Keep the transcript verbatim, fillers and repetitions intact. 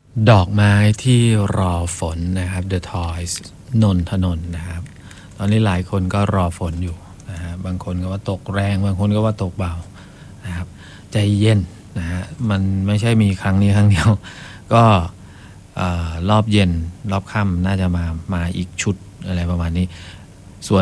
ดอกไม้ที่รอฝนนะครับ The Toys นนทนนท์นะครับตอนนี้หลายคนก็รอฝนอยู่นะฮะบางคนก็ว่าตกแรงบางคนก็ว่าตกเบานะครับใจเย็นนะฮะมันไม่ใช่มีครั้งนี้ครั้งเดียวก็รอบเย็นรอบค่ำน่าจะมามาอีกชุดอะไรประมาณนี้